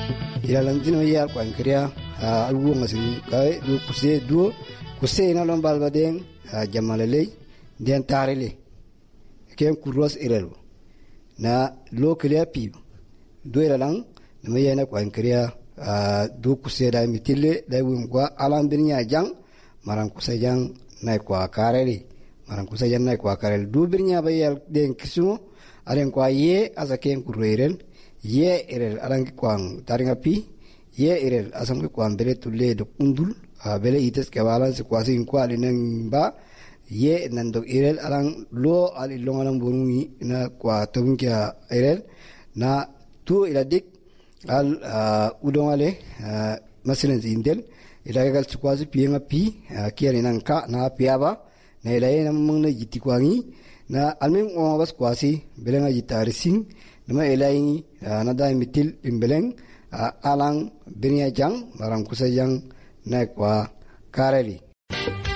Ilalantino ya kwan kriya alwu ngasin kai du kuse na lon balbaden jamalale den tarele ken kuros irelu na lokaliya pi do ilalang na mayana kwan kriya du kuse da mitille da wun kwa alan birnya jang maran kusa jang na kwa kareli maran kusa jang na kwa kareli du birnya bayal den kisumo aren kwa ye azaken kurerel ye erel alang kwang taringa pi ye erel asam kwang bele tulle do kundul bele ites ke balan se kwasi kwa linang ba ye nandok erel alang lo ali longalang burungi na kwa tobunkia erel na tu iladik al udongale masilen indel ilagal kwasi pienga pi kiani nang ka na piaba na ilaye na mangna jiti kwangi na almem o bas kwasi belenga jitarising nama elayi na da mitil imbeleng alang binya jang marang kusa jang na kwa kareli